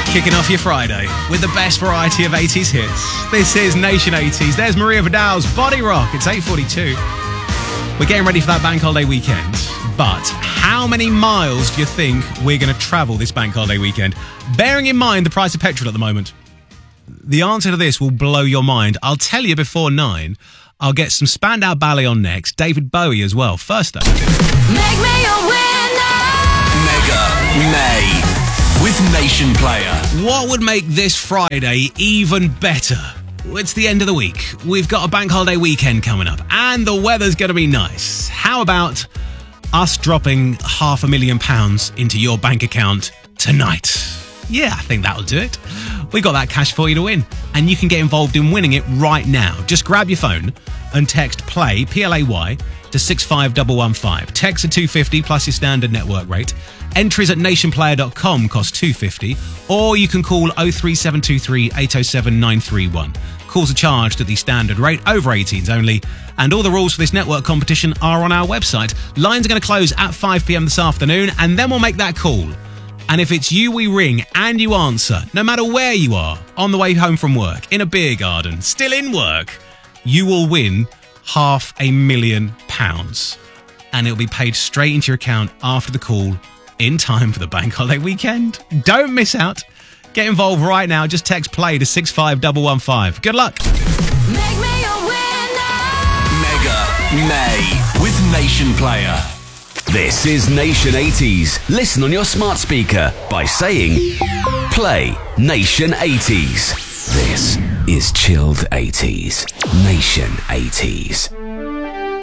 Kicking off your Friday with the best variety of 80s hits. This is Nation 80s. There's Maria Vidal's Body Rock. It's 8:42. We're getting ready for that bank holiday weekend. But how many miles do you think we're going to travel this bank holiday weekend? Bearing in mind the price of petrol at the moment. The answer to this will blow your mind. I'll tell you before 9. I'll get some Spandau Ballet on next. David Bowie as well. First though. Make me a winner! Mega May with Nation Player. What would make this Friday even better? It's the end of the week. We've got a bank holiday weekend coming up and the weather's going to be nice. How about us dropping £500,000 into your bank account tonight? Yeah, I think that'll do it. We got that cash for you to win, and you can get involved in winning it right now. Just grab your phone and text PLAY, P-L-A-Y, to 65115. Text at $2.50 plus your standard network rate. Entries at nationplayer.com cost $2.50, or you can call 03723 807 931. Calls are charged at the standard rate, over 18s only, and all the rules for this network competition are on our website. Lines are going to close at 5 p.m. this afternoon, and then we'll make that call. And if it's you we ring and you answer, no matter where you are, on the way home from work, in a beer garden, still in work, you will win £500,000. And it'll be paid straight into your account after the call in time for the bank holiday weekend. Don't miss out. Get involved right now. Just text PLAY to 65115. Good luck. Make me a winner! Mega May with Nation Player. This is Nation 80s. Listen on your smart speaker by saying Play Nation 80s. This is Chilled 80s. Nation 80s.